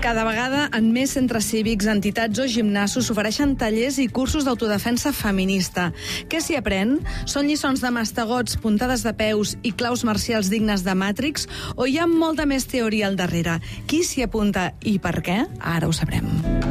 Cada vegada en més centres cívics, entitats o gimnasos s'ofereixen tallers i cursos d'autodefensa feminista. Què s'hi aprèn? Són lliçons de mastegots, puntades de peus i claus marcials dignes de Matrix? O hi ha molta més teoria al darrere? Qui s'hi apunta i per què? Ara ho sabrem.